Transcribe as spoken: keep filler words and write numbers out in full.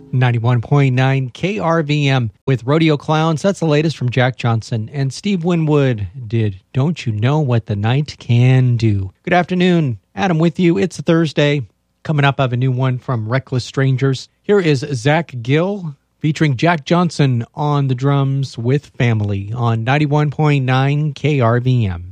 ninety-one point nine K R V M with Rodeo Clowns. That's the latest from Jack Johnson. And Steve Winwood did Don't You Know What the Night Can Do. Good afternoon. Adam with you. It's a Thursday. Coming up, I have a new one from Reckless Strangers. Here is Zach Gill featuring Jack Johnson on the drums with Family on ninety-one point nine K R V M.